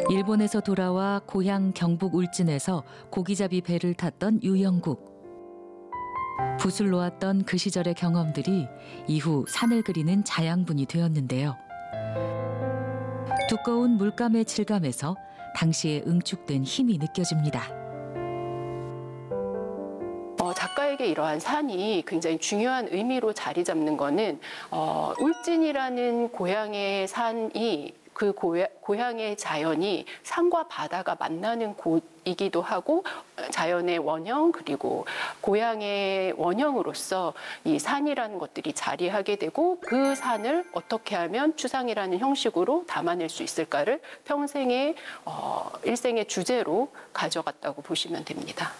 일본에서 돌아와 고향 경북 울진에서 고기잡이 배를 탔던 유영국. 붓을 놓았던 그 시절의 경험들이 이후 산을 그리는 자양분이 되었는데요. 두꺼운 물감의 질감에서 당시에 응축된 힘이 느껴집니다. 작가에게 이러한 산이 굉장히 중요한 의미로 자리 잡는 거는 울진이라는 고향의 산이 그 고향의 자연이 산과 바다가 만나는 곳이기도 하고 자연의 원형 그리고 고향의 원형으로서 이 산이라는 것들이 자리하게 되고 그 산을 어떻게 하면 추상이라는 형식으로 담아낼 수 있을까를 평생의 일생의 주제로 가져갔다고 보시면 됩니다.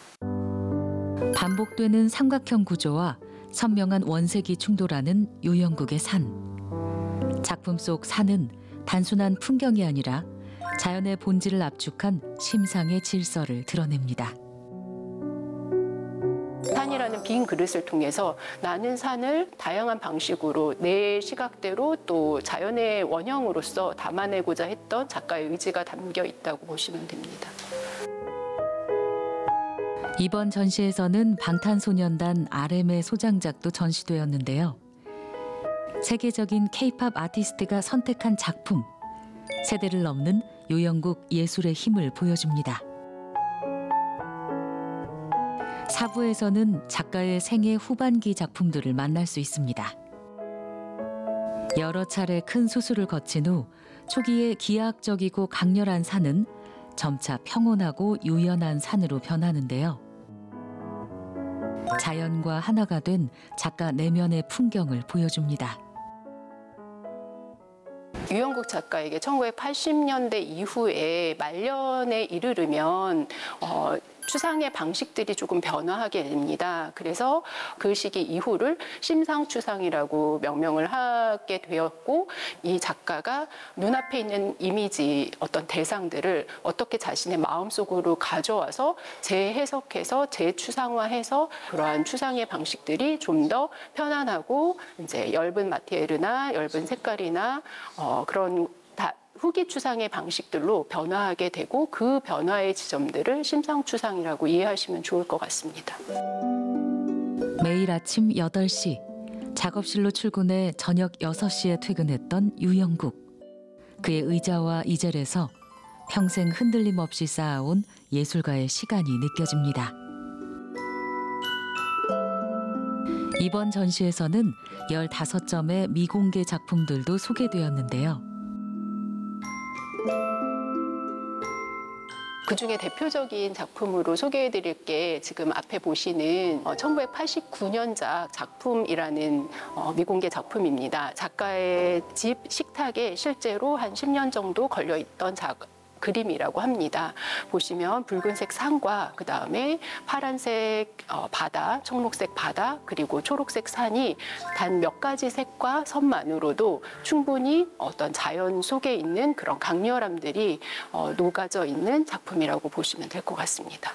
반복되는 삼각형 구조와 선명한 원색이 충돌하는 유영국의 산. 작품 속 산은 단순한 풍경이 아니라 자연의 본질을 압축한 심상의 질서를 드러냅니다. 산이라는 빈 그릇을 통해서 나는 산을 다양한 방식으로 내 시각대로 또 자연의 원형으로서 담아내고자 했던 작가의 의지가 담겨 있다고 보시면 됩니다. 이번 전시에서는 방탄소년단 RM의 소장작도 전시되었는데요. 세계적인 K-팝 아티스트가 선택한 작품, 세대를 넘는 유영국 예술의 힘을 보여줍니다. 4부에서는 작가의 생애 후반기 작품들을 만날 수 있습니다. 여러 차례 큰 수술을 거친 후 초기에 기하학적이고 강렬한 산은 점차 평온하고 유연한 산으로 변하는데요. 자연과 하나가 된 작가 내면의 풍경을 보여줍니다. 유영국 작가에게 1980년대 이후에 말년에 이르르면 추상의 방식들이 조금 변화하게 됩니다. 그래서 그 시기 이후를 심상추상이라고 명명을 하게 되었고 이 작가가 눈앞에 있는 이미지 어떤 대상들을 어떻게 자신의 마음속으로 가져와서 재해석해서 재추상화해서 그러한 추상의 방식들이 좀 더 편안하고 이제 엷은 마테리얼이나 엷은 색깔이나 그런 후기 추상의 방식들로 변화하게 되고 그 변화의 지점들을 심상추상이라고 이해하시면 좋을 것 같습니다. 매일 아침 8시 작업실로 출근해 저녁 6시에 퇴근했던 유영국. 그의 의자와 이젤에서 평생 흔들림 없이 쌓아온 예술가의 시간이 느껴집니다. 이번 전시에서는 15점의 미공개 작품들도 소개되었는데요. 그중에 대표적인 작품으로 소개해드릴 게 지금 앞에 보시는 1989년작 작품이라는 미공개 작품입니다. 작가의 집 식탁에 실제로 한 10년 정도 걸려있던 그림이라고 합니다. 보시면 붉은색 산과 그 다음에 파란색 바다, 청록색 바다, 그리고 초록색 산이 단 몇 가지 색과 선만으로도 충분히 어떤 자연 속에 있는 그런 강렬함들이 녹아져 있는 작품이라고 보시면 될 것 같습니다.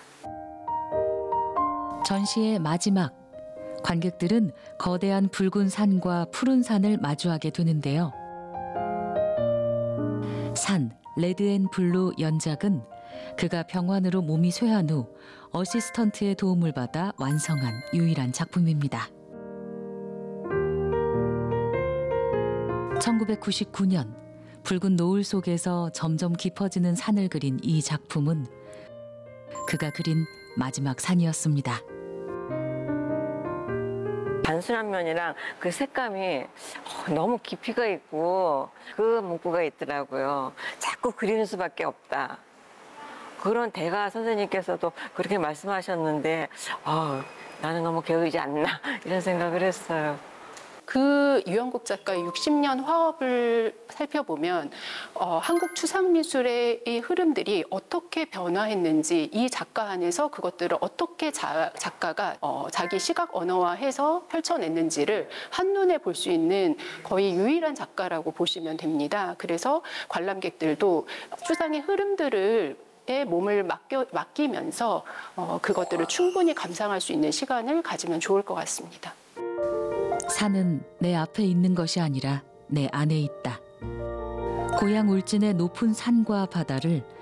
전시의 마지막, 관객들은 거대한 붉은 산과 푸른 산을 마주하게 되는데요. 산, 레드앤블루 연작은 그가 병환으로 몸이 쇠한 후 어시스턴트의 도움을 받아 완성한 유일한 작품입니다. 1999년 붉은 노을 속에서 점점 깊어지는 산을 그린 이 작품은 그가 그린 마지막 산이었습니다. 단순한 면이랑 그 색감이 너무 깊이가 있고 그 문구가 있더라고요. 자꾸 그리는 수밖에 없다. 그런 대가 선생님께서도 그렇게 말씀하셨는데 나는 너무 게으르지 않나 이런 생각을 했어요. 그 유영국 작가의 60년 화업을 살펴보면 한국 추상미술의 이 흐름들이 어떻게 변화했는지 이 작가 안에서 그것들을 어떻게 작가가 자기 시각 언어화해서 펼쳐냈는지를 한눈에 볼 수 있는 거의 유일한 작가라고 보시면 됩니다. 그래서 관람객들도 추상의 흐름들을 의 몸을 맡기면서 그것들을 충분히 감상할 수 있는 시간을 가지면 좋을 것 같습니다. 산은 내 앞에 있는 것이 아니라 내 안에 있다. 고향 울진의 높은 산과 바다를